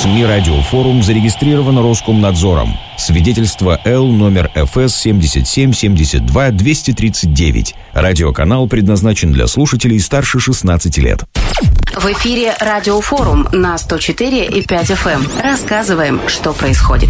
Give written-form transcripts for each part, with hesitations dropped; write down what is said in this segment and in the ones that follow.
СМИ «Радиофорум» зарегистрирован Роскомнадзором. Свидетельство Л номер ФС 77-72-239. Радиоканал предназначен для слушателей старше 16 лет. В эфире «Радиофорум» на 104,5 FM. Рассказываем, что происходит.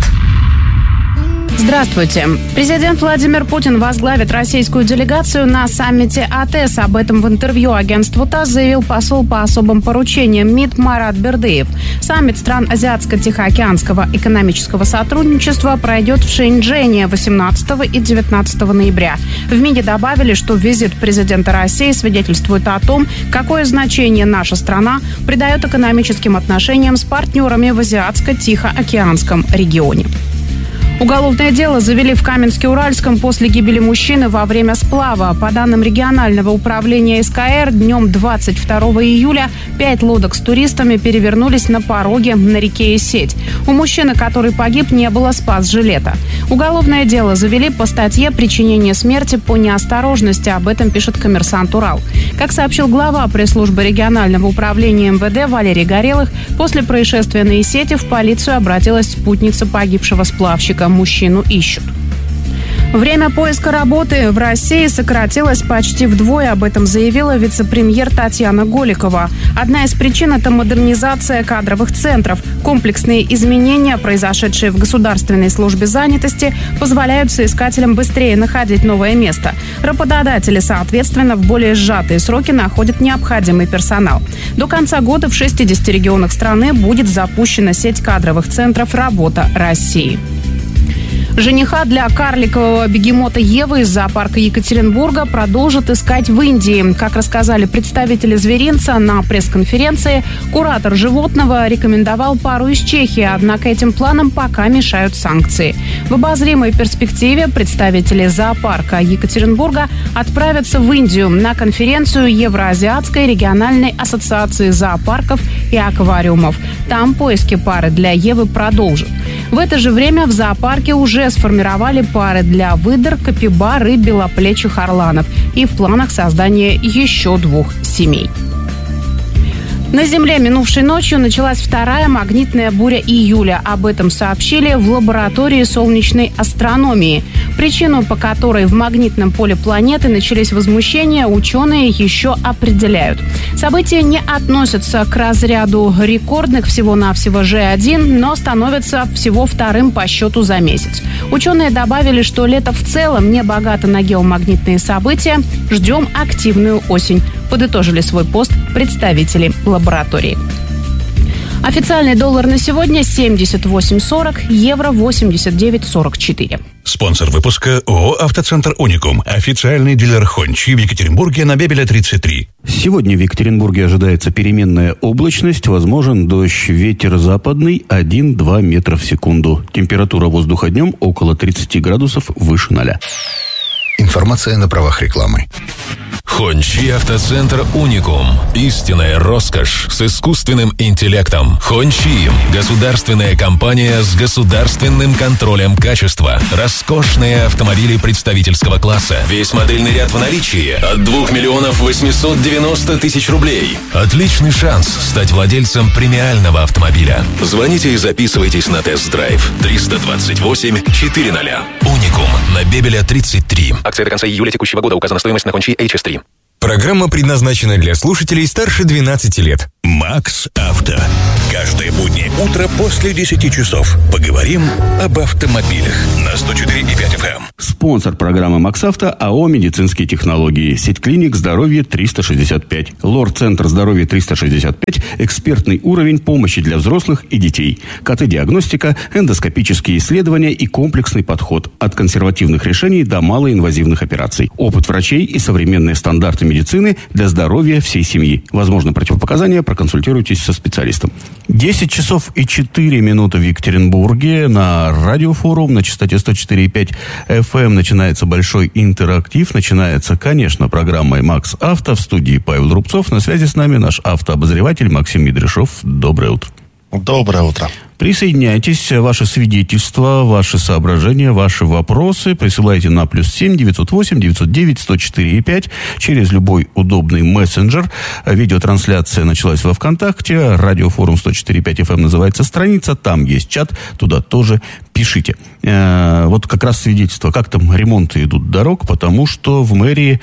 Здравствуйте. Президент Владимир Путин возглавит российскую делегацию на саммите АТЭС. Об этом в интервью агентству ТАСС заявил посол по особым поручениям МИД Марат Бердыев. Саммит стран Азиатско-Тихоокеанского экономического сотрудничества пройдет в Шэньчжэне 18 и 19 ноября. В МИДе добавили, что визит президента России свидетельствует о том, какое значение наша страна придает экономическим отношениям с партнерами в Азиатско-Тихоокеанском регионе. Уголовное дело завели в Каменске-Уральском после гибели мужчины во время сплава. По данным регионального управления СКР, днем 22 июля 5 лодок с туристами перевернулись на пороге на реке Исеть. У мужчины, который погиб, не было спас-жилета. Уголовное дело завели по статье «Причинение смерти по неосторожности». Об этом пишет «Коммерсант Урал». Как сообщил глава пресс-службы регионального управления МВД Валерий Горелых, после происшествия на Исете в полицию обратилась спутница погибшего сплавщика. Мужчину ищут. Время поиска работы в России сократилось почти вдвое. Об этом заявила вице-премьер Татьяна Голикова. Одна из причин – это модернизация кадровых центров. Комплексные изменения, произошедшие в Государственной службе занятости, позволяют соискателям быстрее находить новое место. Работодатели, соответственно, в более сжатые сроки находят необходимый персонал. До конца года в 60 регионах страны будет запущена сеть кадровых центров «Работа России». Жениха для карликового бегемота Евы из зоопарка Екатеринбурга продолжат искать в Индии. Как рассказали представители зверинца на пресс-конференции, куратор животного рекомендовал пару из Чехии, однако этим планам пока мешают санкции. В обозримой перспективе представители зоопарка Екатеринбурга отправятся в Индию на конференцию Евроазиатской региональной ассоциации зоопарков и аквариумов. Там поиски пары для Евы продолжат. В это же время в зоопарке уже сформировали пары для выдр, капибар и белоплечих орланов. И в планах создания еще 2 семей. На Земле минувшей ночью началась вторая магнитная буря июля. Об этом сообщили в лаборатории солнечной астрономии. Причину, по которой в магнитном поле планеты начались возмущения, ученые еще определяют. События не относятся к разряду рекордных, всего-навсего G1, но становятся всего вторым по счету за месяц. Ученые добавили, что лето в целом не богато на геомагнитные события. Ждем активную осень. Подытожили свой пост представители лаборатории. Официальный доллар на сегодня 78.40, евро 89.44. Спонсор выпуска ООО «Автоцентр Уникум». Официальный дилер «Хончи» в Екатеринбурге на Бебеля 33. Сегодня в Екатеринбурге ожидается переменная облачность, возможен дождь, ветер западный 1-2 метра в секунду. Температура воздуха днем около 30 градусов выше 0. Информация на правах рекламы. Хончи Автоцентр Уникум. Истинная роскошь с искусственным интеллектом. Хончи. Государственная компания с государственным контролем качества. Роскошные автомобили представительского класса. Весь модельный ряд в наличии. От 2 890 000 рублей. Отличный шанс стать владельцем премиального автомобиля. Звоните и записывайтесь на тест-драйв. 328 400. Уникум. На Бебеля 33. Акция до конца июля текущего года. Указана стоимость на Хончи HS3. Программа предназначена для слушателей старше 12 лет. Макс Авто. Каждое буднее утро после 10 часов. Поговорим об автомобилях на 104,5 FM. Спонсор программы «Макс Авто» АО «Медицинские технологии». Сеть клиник «Здоровье 365». Лор-центр «Здоровье 365». Экспертный уровень помощи для взрослых и детей. КТ-диагностика, эндоскопические исследования и комплексный подход. От консервативных решений до малоинвазивных операций. Опыт врачей и современные стандарты медицины для здоровья всей семьи. Возможно, противопоказания, проконсультируйтесь со специалистом. 10 часов и 4 минуты в Екатеринбурге. На радиофорум на частоте 104,5 FM начинается большой интерактив. Начинается, конечно, программой «Макс Авто». В студии Павел Рубцов. На связи с нами наш автообозреватель Максим Медряшов. Доброе утро. Доброе утро. Присоединяйтесь, ваши свидетельства, ваши соображения, ваши вопросы присылайте на +7 908 909 104 5 через любой удобный мессенджер. Видеотрансляция началась во ВКонтакте. Радиофорум 104.5 FM называется страница. Там есть чат, туда тоже пишите. Вот как раз свидетельство, как там ремонты идут дорог, потому что в мэрии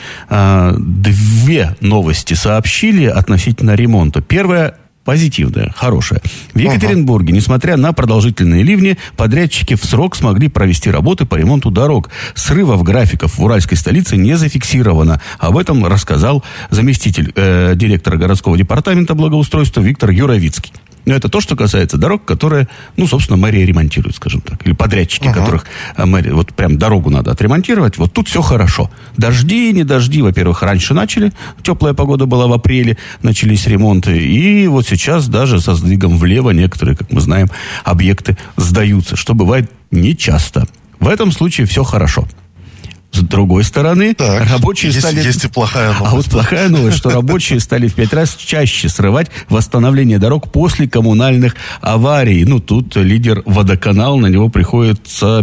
две новости сообщили относительно ремонта. Первая позитивная, хорошая. В Екатеринбурге, несмотря на продолжительные ливни, подрядчики в срок смогли провести работы по ремонту дорог. Срывов графиков в уральской столице не зафиксировано. Об этом рассказал заместитель директора городского департамента благоустройства Виктор Юровицкий. Но это то, что касается дорог, которые, собственно, мэрия ремонтирует, скажем так. Или подрядчики, которых мэрия, вот прям дорогу надо отремонтировать. Вот тут все хорошо. Дожди, не дожди, во-первых, раньше начали. Теплая погода была в апреле, начались ремонты. И вот сейчас даже со сдвигом влево некоторые, как мы знаем, объекты сдаются, что бывает нечасто. В этом случае все хорошо. С другой стороны, рабочие стали... Есть и плохая новость. А вот плохая новость, что рабочие стали в 5 раз чаще срывать восстановление дорог после коммунальных аварий. Тут лидер водоканал, на него приходится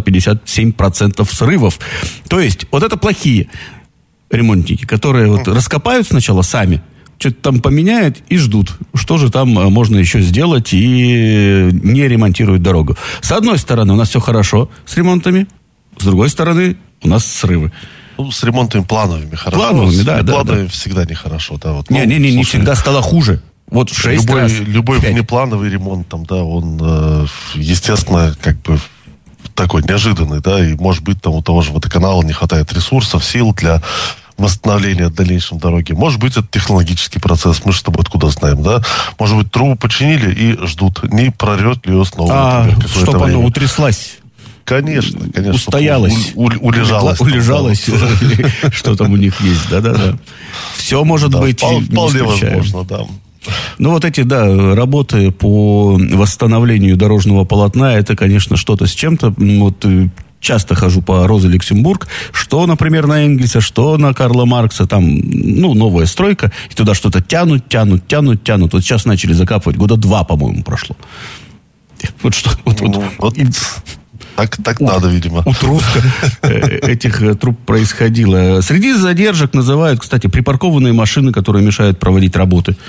57% срывов. То есть, вот это плохие ремонтники, которые раскопают сначала сами, что-то там поменяют и ждут, что же там можно еще сделать, и не ремонтируют дорогу. С одной стороны, у нас все хорошо с ремонтами, с другой стороны, у нас срывы. С ремонтами плановыми хорошо. Плановыми, да. Плановыми всегда нехорошо. Да, не всегда стало хуже. Вот в 6 раз. Любой внеплановый ремонт, он, естественно, такой неожиданный, и, может быть, у того же водоканала не хватает ресурсов, сил для восстановления дальнейшем дороги. Может быть, это технологический процесс, мы же с тобой откуда знаем, да? Может быть, трубу починили и ждут, не прорвет ли ее снова. Чтобы она утряслась. Конечно. Устоялась. Улежалась. Что там у них есть, да. Все может быть. Вполне возможно, да. Вот эти, работы по восстановлению дорожного полотна, это, конечно, что-то с чем-то. Часто хожу по Розе Люксембург, что, например, на Энгельса, что на Карла Маркса, там, новая стройка, и туда что-то тянут. Вот сейчас начали закапывать, 2 года, по-моему, прошло. Так надо, видимо. Утровка этих труб происходила. Среди задержек называют, кстати, припаркованные машины, которые мешают проводить работы.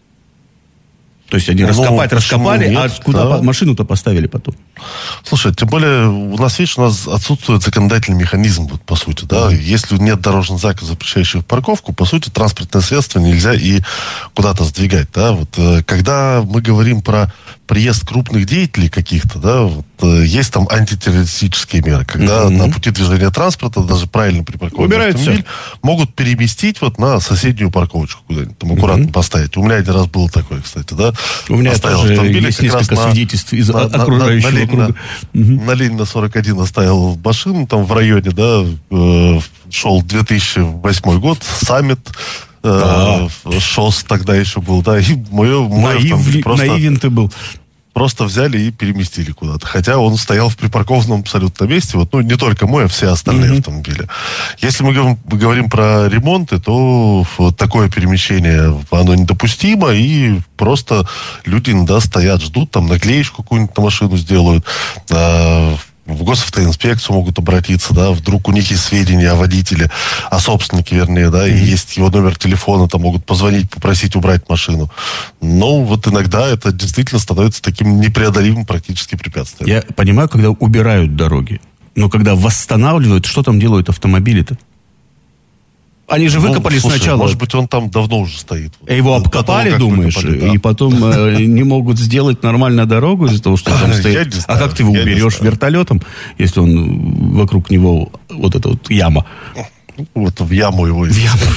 То есть они раскопали, а куда машину-то поставили потом? Слушай, тем более, у нас отсутствует законодательный механизм, по сути, да. Если нет дорожного знака, запрещающего парковку, по сути, транспортное средство нельзя и куда-то сдвигать, да. Когда мы говорим про приезд крупных деятелей каких-то, да, есть там антитеррористические меры, когда на пути движения транспорта, даже правильно припаркованный автомобиль, могут переместить на соседнюю парковочку куда-нибудь, там аккуратно поставить. У меня один раз было такое, кстати, да. У меня тоже есть несколько свидетельств из окружающего округа. На Ленина 41 оставил машину там в районе, да, шел 2008 год, саммит, ШОС тогда еще был, да, и наивен ты был. Просто взяли и переместили куда-то. Хотя он стоял в припаркованном абсолютно месте. Не только мой, а все остальные автомобили. Если мы говорим про ремонты, то такое перемещение, оно недопустимо. И просто люди иногда стоят, ждут, там наклеечку какую-нибудь на машину сделают. В госавтоинспекцию могут обратиться, да, вдруг у них есть сведения о водителе, о собственнике, вернее, да, и есть его номер телефона, там могут позвонить, попросить убрать машину. Но иногда это действительно становится таким непреодолимым практически препятствием. Я понимаю, когда убирают дороги, но когда восстанавливают, что там делают автомобили-то? Они же выкопали сначала. Может быть, он там давно уже стоит. Его обкопали, думаешь, и потом не могут сделать нормально дорогу из-за того, что там стоит. А как ты его уберешь вертолетом, если он вокруг него эта яма? В яму его.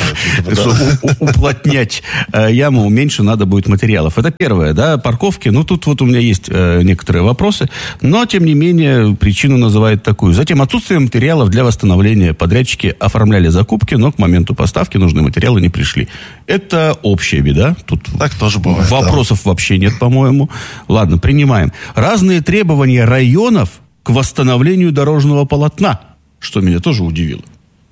Уплотнять яму, меньше надо будет материалов. Это первое, да, парковки. Тут у меня есть некоторые вопросы, но, тем не менее, причину называют такую. Затем отсутствие материалов для восстановления. Подрядчики оформляли закупки, но к моменту поставки нужные материалы не пришли. Это общая беда. Тут так тоже бывает. Вопросов вообще нет, по-моему. Ладно, принимаем. Разные требования районов к восстановлению дорожного полотна, что меня тоже удивило.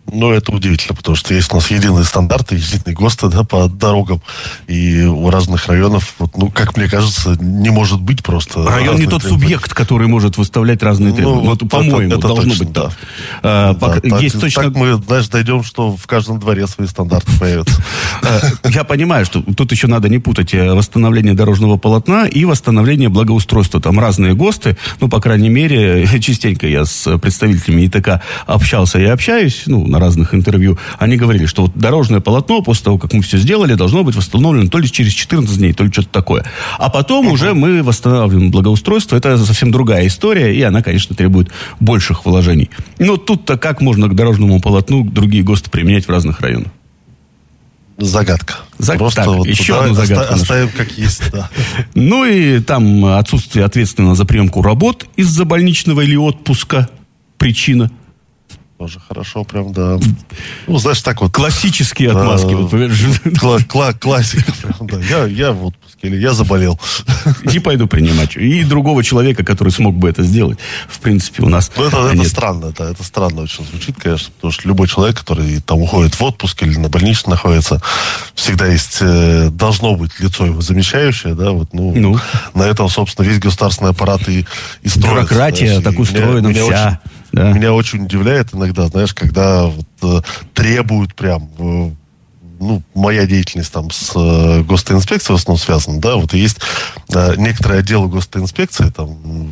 Ну, это удивительно, потому что есть у нас единые стандарты, единые ГОСТы, да, по дорогам, и у разных районов, вот, ну, как мне кажется, не может быть просто... Район не тот субъект, который может выставлять разные требования. Ну, вот, по-моему, это должно точно, быть так. Да. Есть точно... Так мы, знаешь, дойдем, что в каждом дворе свои стандарты появятся. Я понимаю, что тут еще надо не путать восстановление дорожного полотна и восстановление благоустройства. Там разные ГОСТы, ну, по крайней мере, частенько я с представителями ИТК общался и общаюсь, ну, на разных интервью. Они говорили, что вот дорожное полотно, после того, как мы все сделали, должно быть восстановлено то ли через 14 дней, то ли что-то такое. А потом уже мы восстанавливаем благоустройство. Это совсем другая история, и она, конечно, требует больших вложений. Но тут-то как можно к дорожному полотну другие ГОСТы применять в разных районах? Загадка. Просто так, вот еще одну загадку оставим как есть, да. Ну и там отсутствие ответственного за приемку работ из-за больничного или отпуска. Причина. Тоже хорошо, прям, да. Ну, знаешь, так вот... Классические отмазки. Классика, прям, да. Я в отпуске, или я заболел. Не пойду принимать. И другого человека, который смог бы это сделать, в принципе, у нас это странно, это странно очень звучит, конечно, потому что любой человек, который там уходит в отпуск или на больничном находится, всегда есть, должно быть лицо его замещающее, да, вот, ну. На этом, собственно, весь государственный аппарат и строится. Бюрократия так устроена вся. Да. Меня очень удивляет иногда, знаешь, когда вот, требуют прям, ну, моя деятельность там с госинспекцией в основном связана, да, вот и есть некоторые отделы госинспекции, там,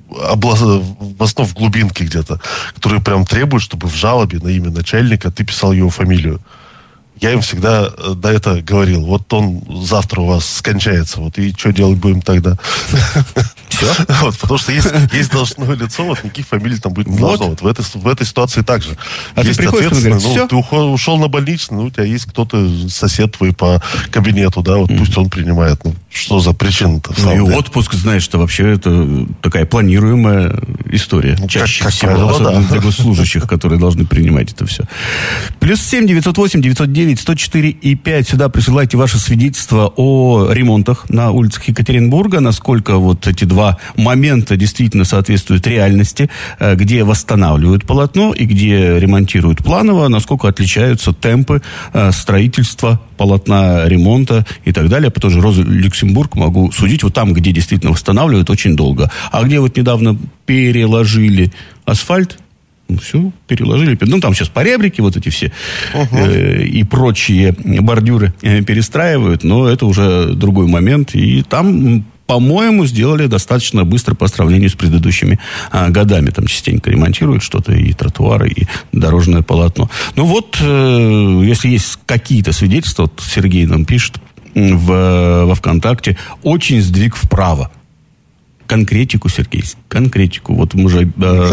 в основном в глубинке где-то, которые прям требуют, чтобы в жалобе на имя начальника ты писал его фамилию. Я им всегда до этого говорил, вот он завтра у вас скончается, вот и что делать будем тогда? Все? Вот, потому что есть должностное лицо, вот никаких фамилий там быть не должно. Вот в этой ситуации также. А есть, ты приходишь, ответственный, говорит, ты ушел на больничный, ну, у тебя есть кто-то, сосед твой по кабинету, да, вот пусть он принимает. Ну, что за причина-то? Ну, и отпуск, знаешь, что вообще это такая планируемая история. Ну, чаще всего, правило, особенно для госслужащих, которые должны принимать это все. +7 908 909 104 и 5. Сюда присылайте ваши свидетельства о ремонтах на улицах Екатеринбурга, насколько вот эти два момента действительно соответствуют реальности, где восстанавливают полотно и где ремонтируют планово, насколько отличаются темпы строительства полотна, ремонта и так далее. По той же Розе Люксембург могу судить, вот там, где действительно восстанавливают, очень долго. А где вот недавно переложили асфальт, ну, все, переложили. Ну, там сейчас поребрики, вот эти все и прочие бордюры перестраивают, но это уже другой момент. И там, по-моему, сделали достаточно быстро по сравнению с предыдущими годами. Там частенько ремонтируют что-то, и тротуары, и дорожное полотно. Ну вот, если есть какие-то свидетельства, вот Сергей нам пишет во ВКонтакте, очень сдвиг вправо. Конкретику, Сергей, конкретику. Вот мы же...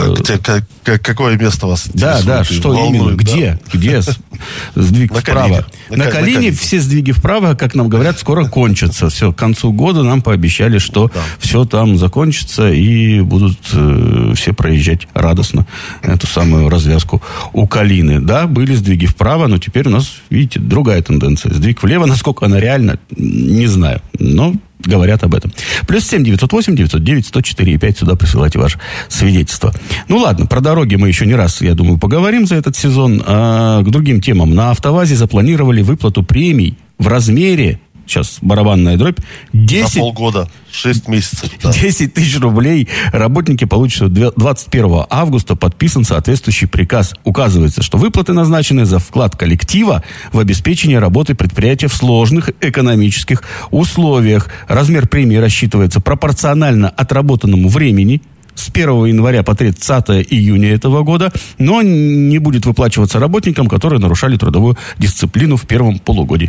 Какое место вас интересует? Да, что волнует, именно? Где сдвиг вправо? На Калине все сдвиги вправо, как нам говорят, скоро кончатся. Все, к концу года нам пообещали, что все там закончится и будут все проезжать радостно эту самую развязку у Калины. Да, были сдвиги вправо, но теперь у нас, видите, другая тенденция. Сдвиг влево, насколько она реальна, не знаю. Но говорят об этом. +7 908 909 104 и 5. Сюда присылайте ваше свидетельство. Ну ладно, про дороги мы еще не раз, я думаю, поговорим за этот сезон. А к другим темам. На АвтоВАЗе запланировали выплату премий в размере, сейчас барабанная дробь, 10... За полгода, 6 месяцев. Да. 10 тысяч рублей работники получат 21 августа. Подписан соответствующий приказ. Указывается, что выплаты назначены за вклад коллектива в обеспечение работы предприятия в сложных экономических условиях. Размер премии рассчитывается пропорционально отработанному времени с 1 января по 30 июня этого года, но не будет выплачиваться работникам, которые нарушали трудовую дисциплину в первом полугодии.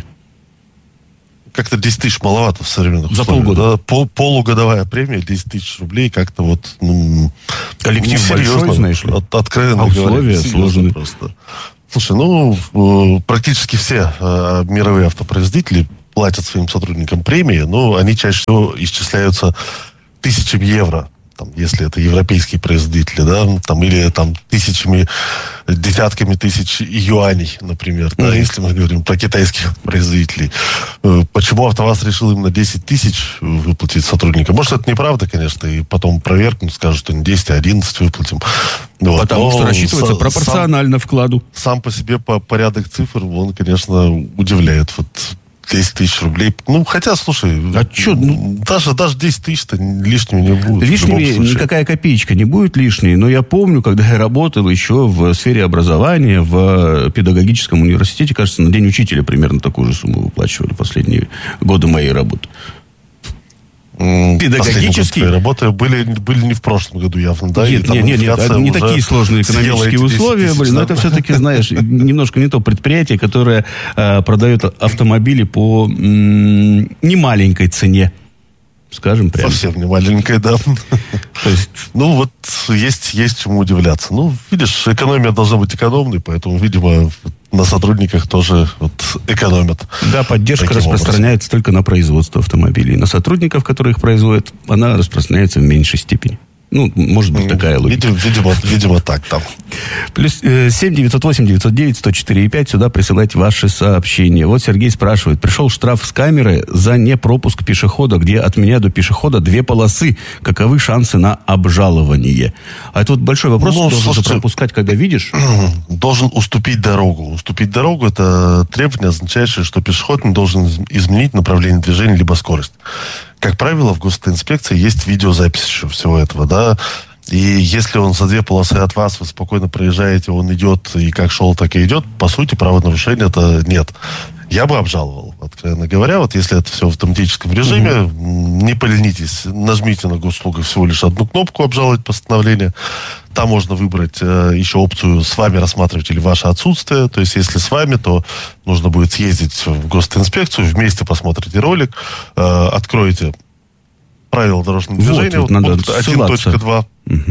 Как-то 10 тысяч маловато в современных условиях. За полгода. Да? Полугодовая премия, 10 тысяч рублей, как-то вот... Коллектив большой, знаешь ли. Откровенно условия сложные. Просто. Слушай, практически все мировые автопроизводители платят своим сотрудникам премии, но они чаще всего исчисляются тысячами евро. там, если это европейские производители, да, там, или там десятками тысяч юаней, например, да, если мы говорим про китайских производителей. Почему АвтоВАЗ решил именно 10 тысяч выплатить сотрудникам? Может, это неправда, конечно, и потом проверкнут, скажут, что не 10, а 11 выплатим. Вот. Потому что рассчитывается пропорционально вкладу. Сам по себе порядок цифр, он, конечно, удивляет. Вот 10 тысяч рублей. Ну, хотя, слушай, даже 10 тысяч-то лишними не будет. Лишними никакая копеечка не будет лишней. Но я помню, когда я работал еще в сфере образования, в педагогическом университете, кажется, на День учителя примерно такую же сумму выплачивали последние годы моей работы. Педагогические работы были не в прошлом году явно, да? Нет, не такие сложные экономические условия были, но это все-таки, знаешь, немножко не то предприятие, которое продает автомобили по немаленькой цене, скажем прямо. Совсем не маленькая, да. То есть... Ну, вот есть чему удивляться. Ну, видишь, экономия должна быть экономной, поэтому, видимо, на сотрудниках тоже вот экономят. Да, поддержка распространяется только на производство автомобилей. На сотрудников, которые их производят, она распространяется в меньшей степени. Ну, может быть, такая логика. Видимо, так там. Плюс 7-908-909-104-5. Сюда присылайте ваши сообщения. Вот Сергей спрашивает. Пришел штраф с камеры за непропуск пешехода, где от меня до пешехода 2 полосы. Каковы шансы на обжалование? А это вот большой вопрос. Должен же пропускать, когда видишь? Должен уступить дорогу. Уступить дорогу — это требование, означающее, что пешеход не должен изменить направление движения либо скорость. Как правило, в госинспекции есть видеозапись еще всего этого, да, и если он за 2 полосы от вас, вы спокойно проезжаете, он идет, и как шел, так и идет, по сути, правонарушения это нет. Я бы обжаловал, откровенно говоря, вот если это все в автоматическом режиме, не поленитесь, нажмите на госуслугу всего лишь одну кнопку «Обжаловать постановление». Там можно выбрать еще опцию «С вами рассматривать» или «Ваше отсутствие». То есть, если с вами, то нужно будет съездить в госинспекцию, вместе посмотрите ролик, откроете правила дорожного движения, вот пункт 1.2.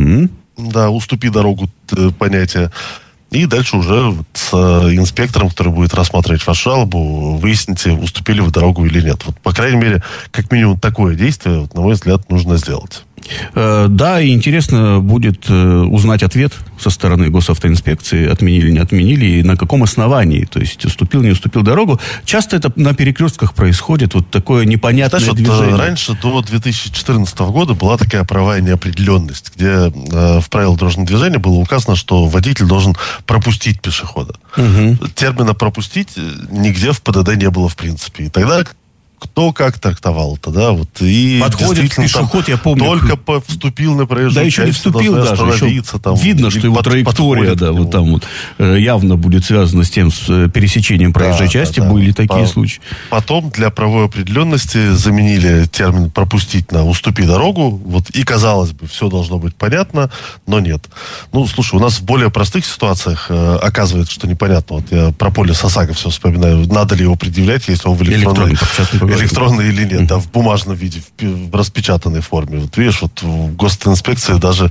Да, «Уступи дорогу» понятие. И дальше уже с инспектором, который будет рассматривать вашу жалобу, выясните, уступили вы дорогу или нет. Вот, по крайней мере, как минимум такое действие, вот, на мой взгляд, нужно сделать. Да, и интересно будет узнать ответ со стороны госавтоинспекции, отменили, не отменили, и на каком основании, то есть уступил, не уступил дорогу. Часто это на перекрестках происходит, вот такое непонятное движение. Вот, раньше, до 2014 года, была такая правовая неопределенность, где в правилах дорожного движения было указано, что водитель должен пропустить пешехода. Термина «пропустить» нигде в ПДД не было в принципе. И тогда кто как трактовал это, да, вот, и подходит пешеход, я помню. Только вступил на проезжую часть, да, еще не вступил даже, еще там, видно, что его траектория, да, вот там вот явно будет связана с тем, с пересечением проезжей части, были такие случаи. Потом для правовой определенности заменили термин «пропустить» на «уступи дорогу», вот, и, казалось бы, все должно быть понятно, но нет. Ну, слушай, у нас в более простых ситуациях оказывается, что непонятно. Вот я про полис ОСАГО все вспоминаю, надо ли его предъявлять, если он в электронный или нет, да, в бумажном виде, в распечатанной форме. Вот видишь, вот в госинспекции даже...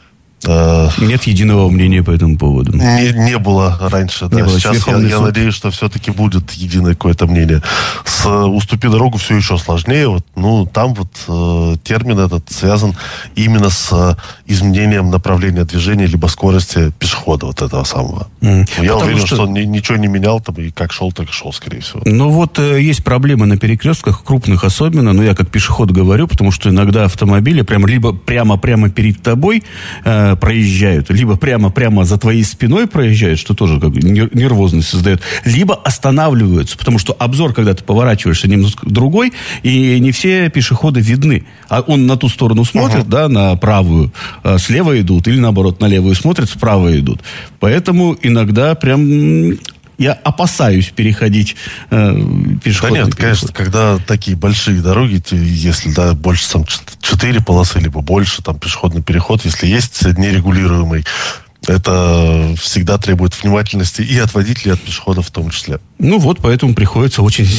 Нет единого мнения по этому поводу. Не было раньше. Да. Сейчас я надеюсь, что все-таки будет единое какое-то мнение. С «уступи дорогу» все еще сложнее. Вот, ну, там вот термин этот связан именно с изменением направления движения либо скорости пешехода вот этого самого. Я уверен, что он ничего не менял, там, и как шел, так и шел, скорее всего. Ну вот есть проблемы на перекрестках, крупных особенно, но я как пешеход говорю, потому что иногда автомобили либо прямо перед тобой проезжают, либо прямо за твоей спиной проезжают, что тоже как бы нервозность создает, либо останавливаются, потому что обзор, когда ты поворачиваешься немножко другой, и не все пешеходы видны. А он на ту сторону смотрит, да, на правую, слева идут, или наоборот, на левую смотрит, справа идут. Поэтому иногда прям... Я опасаюсь переходить пешеходный. Да нет, конечно, когда такие большие дороги, если, да, больше там 4 полосы, либо больше там пешеходный переход, если есть нерегулируемый, это всегда требует внимательности и от водителей, и от пешеходов в том числе. Ну вот, поэтому приходится очень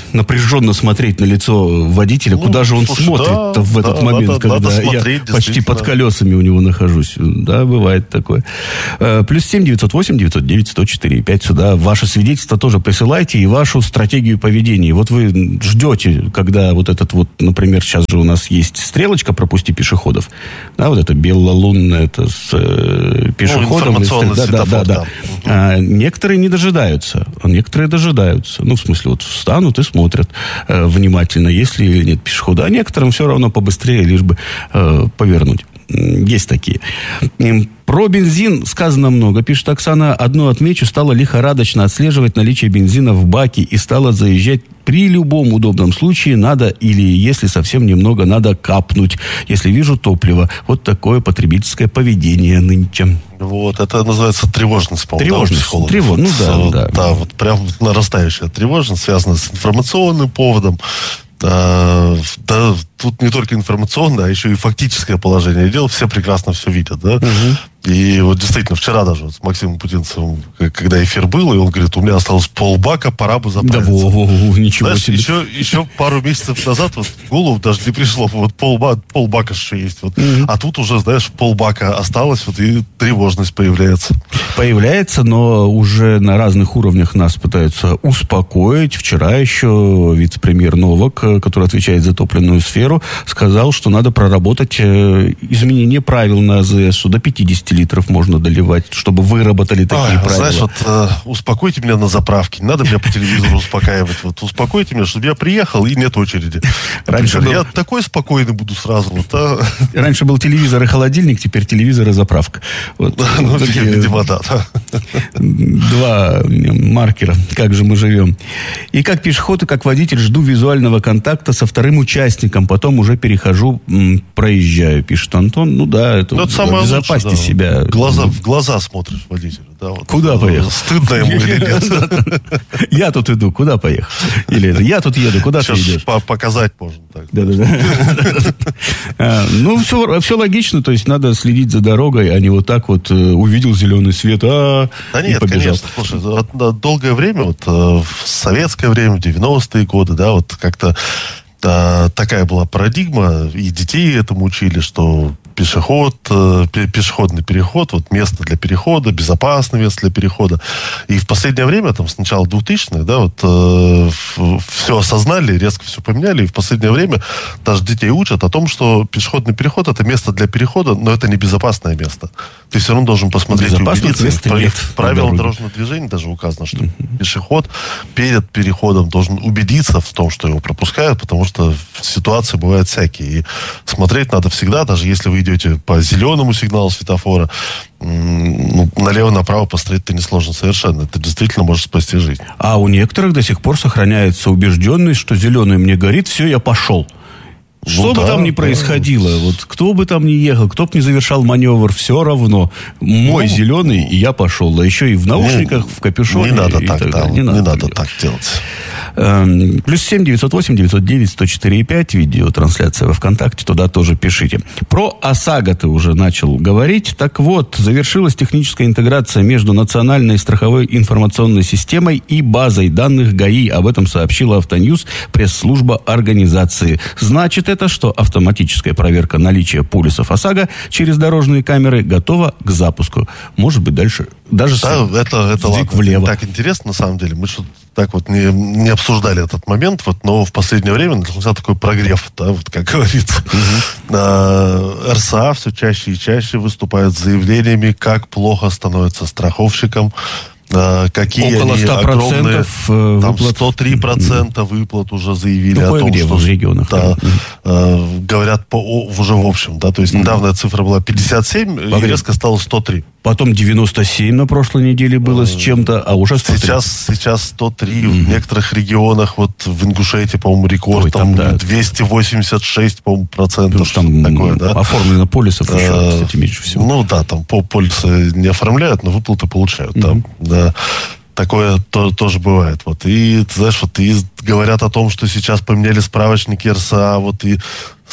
напряженно смотреть на лицо водителя, куда же он смотрит в этот момент, когда я почти под колесами у него нахожусь. Да, бывает такое. Плюс 7 908 909 104 5 сюда. Ваше свидетельство тоже присылайте и вашу стратегию поведения. Вот вы ждете, когда вот этот вот, например, сейчас же у нас есть стрелочка «Пропусти пешеходов». Да, вот это белолунная, это с пешеходом. Информационный светофор, да. Некоторые не дожидаются, а некоторые дожидаются. Ну, в смысле, вот встанут и смотрят внимательно, есть ли или нет пешехода. А некоторым все равно побыстрее, лишь бы повернуть. Есть такие. Про бензин сказано много, пишет Оксана. Одно отмечу, стала лихорадочно отслеживать наличие бензина в баке и стала заезжать при любом удобном случае. Надо, или если совсем немного, надо капнуть, если вижу топливо. Вот такое потребительское поведение нынче. Вот, это называется тревожность, по-моему. Тревожность, Да, вот прям нарастающая тревожность, связанная с информационным поводом. Да, тут не только информационное, а еще и фактическое положение дел. Все прекрасно все видят, да? И вот действительно, вчера даже вот с Максимом Путинцевым, когда эфир был, и он говорит, у меня осталось полбака, пора бы заправиться. Да, ничего знаешь, себе. Еще пару месяцев назад вот в голову даже не пришло, вот полбака еще есть. Вот. А тут уже, знаешь, полбака осталось, вот и тревожность появляется. Появляется, но уже на разных уровнях нас пытаются успокоить. Вчера еще вице-премьер Новак, который отвечает за топливную сферу, сказал, что надо проработать изменение правил на АЗС, что до 50 литров можно доливать, чтобы выработали такие правила. Знаешь, вот успокойте меня на заправке, не надо меня по телевизору успокаивать. Вот успокойте меня, чтобы я приехал и нет очереди. Я такой спокойный буду сразу. Раньше был телевизор и холодильник, теперь телевизор и заправка. Видимо, да. Два маркера, как же мы живем. И как пешеход, и как водитель жду визуального контакта со вторым участником, потом уже перехожу, проезжаю, пишет Антон. Ну да, это безопасьте себя. В глаза смотришь водителю. Да, вот. Куда поехал? Стыдно ему или нет? Я тут иду, куда поехал? Или я тут еду, куда ты идешь? Показать можно. Ну, все логично, то есть надо следить за дорогой, а не вот так вот увидел зеленый свет, Да нет, конечно. Слушай, долгое время, вот в советское время, в 90-е годы, да, вот как-то такая была парадигма, и детей этому учили, что пешеходный переход, вот место для перехода, безопасное место для перехода. И в последнее время, там, с начала 2000-х, да, вот все осознали, резко все поменяли, и в последнее время даже детей учат о том, что пешеходный переход — это место для перехода, но это не безопасное место. Ты все равно должен посмотреть и убедиться. В правилах дорожного движения даже указано, что пешеход перед переходом должен убедиться в том, что его пропускают, потому что ситуации бывают всякие. И смотреть надо всегда, даже если вы идете по зеленому сигналу светофора, налево-направо посмотреть-то несложно совершенно. Это действительно может спасти жизнь. А у некоторых до сих пор сохраняется убежденность, что зеленый мне горит, все, я пошел. Что бы там ни происходило, вот кто бы там ни ехал, кто бы ни завершал маневр, все равно мой зеленый, и я пошел. Да еще и в наушниках, в капюшоне. Не надо так, не надо так делать. Плюс 7 908 909 104 5. Видеотрансляция во ВКонтакте. Туда тоже пишите. Про ОСАГО ты уже начал говорить. Так вот, завершилась техническая интеграция между национальной страховой информационной системой и базой данных ГАИ. Об этом сообщила Автоньюз, пресс-служба организации. Значит это, что автоматическая проверка наличия полисов ОСАГО через дорожные камеры готова к запуску. Может быть, дальше даже это ладно. Влево. Так интересно, на самом деле. Мы что-то так вот не обсуждали этот момент, вот, но в последнее время начался такой прогрев, да, вот как говорится. РСА все чаще и чаще выступают с заявлениями, как плохо становится страховщиком, какие около 100% они огромные, там выплат. 103% выплат уже заявили о том, где что в регионах, говорят уже в общем, да, то есть недавняя цифра была 57, и резко стало 103. Потом 97 на прошлой неделе было с чем-то, а уже 103. Сейчас 103. В некоторых регионах, вот в Ингушетии, по-моему, рекорд, там 286, по-моему, процентов. Там такое, да? Оформлено полисов еще, кстати, меньше всего. Ну да, там полисы не оформляют, но выплаты получают. Там, да. Такое тоже бывает. Вот. И, ты знаешь, вот и говорят о том, что сейчас поменяли справочники РСА, вот и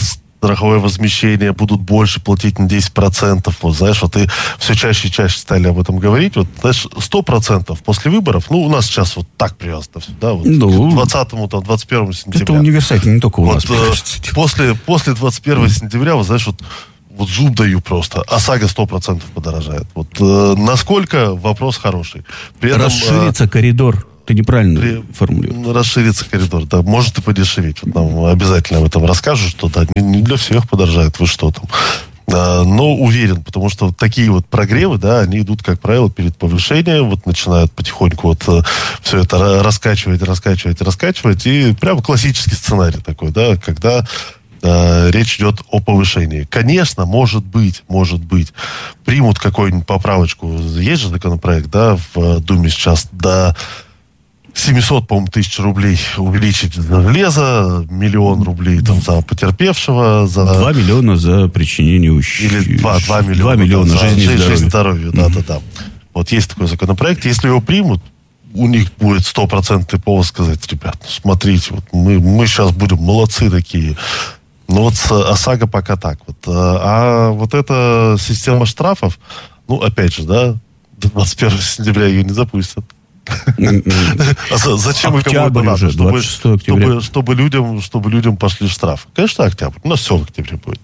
страховое возмещение, будут больше платить на 10%. Вот, знаешь, вот и все чаще и чаще стали об этом говорить. Вот, знаешь, 100% после выборов, у нас сейчас вот так привязано все, да, вот, к 20-му, там, 21 сентября. Это универсально, не только у нас. После 21 сентября, вот, знаешь, вот зуб даю просто. ОСАГО 100% подорожает. Вот насколько вопрос хороший. При этом, расширится коридор. Ты неправильно формулируешь. Расширится коридор, да. Может и подешеветь. Вот нам обязательно об этом расскажут, что да, не для всех подорожает. Вы что там. Но уверен, потому что вот такие вот прогревы, да, они идут, как правило, перед повышением, вот начинают потихоньку вот все это раскачивать, и прям классический сценарий такой, да, когда речь идет о повышении. Конечно, может быть, примут какую-нибудь поправочку. Есть же законопроект, да, в Думе сейчас до 700, по-моему, тысяч рублей увеличить за железо, 1 миллион рублей там, за потерпевшего. 2 миллиона за причинение ущерба. Или 2 миллиона, 2 миллиона за жизни и здоровья. Да. Вот есть такой законопроект. Если его примут, у них будет 100% повод сказать: ребят, смотрите, вот мы сейчас будем молодцы такие. Но вот с ОСАГО пока так. Вот. А вот эта система штрафов, опять же, да, до 21 сентября ее не запустят. Зачем и кому это надо? Чтобы людям пошли штрафы. Конечно, октябрь. У нас все в октябре будет.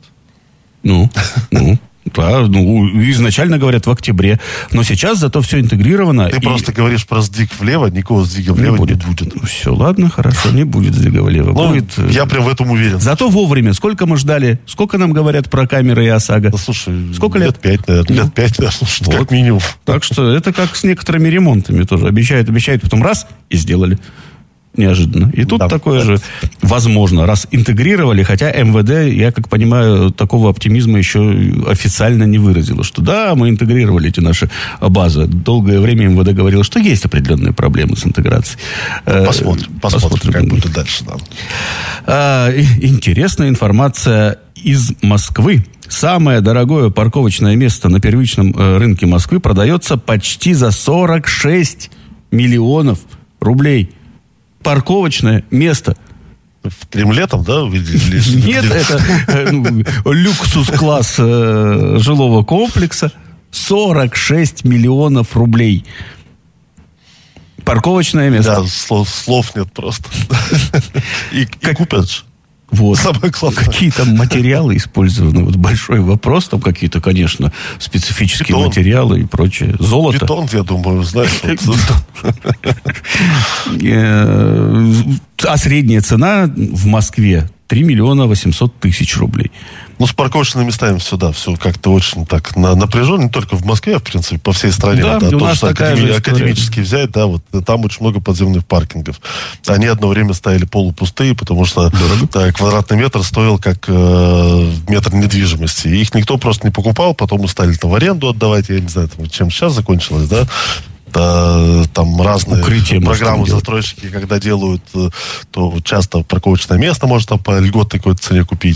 Да, изначально говорят в октябре. Но сейчас зато все интегрировано. Ты просто говоришь про сдвиг влево, никакого сдвига влево не будет. Все, ладно, хорошо, не будет сдвига влево. Будет... Я прям в этом уверен. Зато вовремя. Сколько мы ждали? Сколько нам говорят про камеры и ОСАГО? Слушай, сколько лет? 5, наверное. Лет 5, вот. Как минимум. Так что это как с некоторыми ремонтами тоже. Обещают, потом раз и сделали. Неожиданно. И тут такое же возможно, раз интегрировали, хотя МВД, я как понимаю, такого оптимизма еще официально не выразило, что да, мы интегрировали эти наши базы. Долгое время МВД говорило, что есть определенные проблемы с интеграцией. Посмотрим, как будет дальше. Да. Интересная информация из Москвы. Самое дорогое парковочное место на первичном рынке Москвы продается почти за 46 миллионов рублей. Парковочное место. В Кремле там, да, увидели? Нет, это люксус-класс жилого комплекса. 46 миллионов рублей. Парковочное место. Да, слов нет просто. И купят же. Вот. Какие там материалы использованы? Вот большой вопрос. Там какие-то, конечно, специфические материалы и прочее. Золото. Бетон, я думаю, знаешь. А средняя цена в Москве 3 миллиона 800 тысяч рублей. С парковочными местами все как-то очень так напряженно, не только в Москве, а в принципе по всей стране. Да, то, у нас что академически взять, да, вот там очень много подземных паркингов. Они одно время стояли полупустые, потому что квадратный метр стоил как метр недвижимости. Их никто просто не покупал, потом мы стали в аренду отдавать, я не знаю, чем сейчас закончилось, да. Там разные программы застройщики, когда делают, то часто парковочное место можно по льготной какой-то цене купить.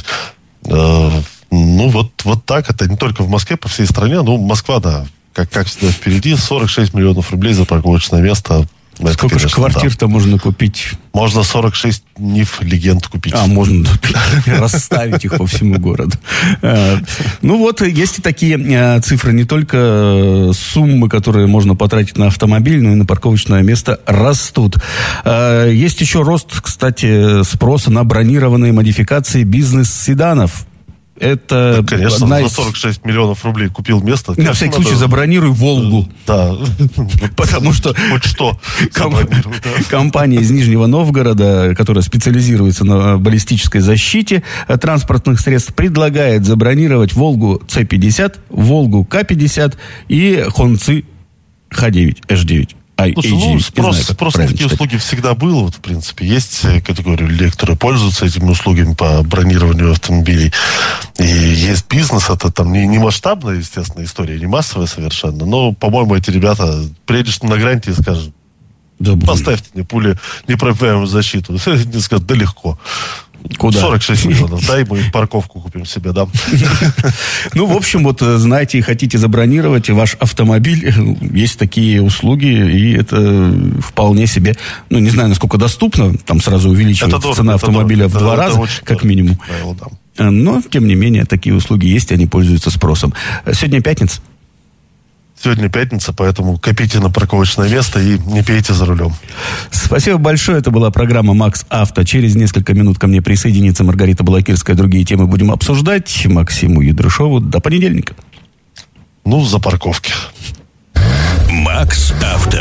Вот так. Это не только в Москве, по всей стране. Москва, да, как всегда впереди. 46 миллионов рублей за парковочное место. Сколько же квартир-то можно купить? Можно 46 НИФ легенд купить. Можно расставить их по всему городу. Есть и такие цифры. Не только суммы, которые можно потратить на автомобиль, но и на парковочное место растут. Есть еще рост, кстати, спроса на бронированные модификации бизнес-седанов. Это конечно, за 46 миллионов рублей купил место. На всякий случай забронируй «Волгу». Да. Потому что хоть что компания из Нижнего Новгорода, которая специализируется на баллистической защите транспортных средств, предлагает забронировать «Волгу С-50», «Волгу К-50» и «Хонци Х9», H9. Спрос на такие услуги всегда был. Вот, в принципе, есть категория людей, которые пользуются этими услугами по бронированию автомобилей. И есть бизнес. Это там не масштабная, естественно, история, не массовая совершенно. Но, по-моему, эти ребята приедешь на гранте и скажут: поставьте мне пули непробиваемую защиту. Они скажут: да легко. Куда? 46 миллионов, да, и мы парковку купим себе, да. В общем, знаете, хотите забронировать ваш автомобиль, есть такие услуги, и это вполне себе, не знаю, насколько доступно, там сразу увеличивается цена автомобиля в 2 раза, как минимум. Но, тем не менее, такие услуги есть, они пользуются спросом. Сегодня пятница. Сегодня пятница, поэтому копите на парковочное место и не пейте за рулем. Спасибо большое. Это была программа «Макс Авто». Через несколько минут ко мне присоединится Маргарита Балакирская. Другие темы будем обсуждать. Максиму Ядрышову. До понедельника. За парковки. «Макс Авто».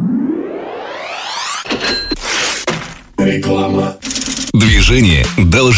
Реклама. Движение должно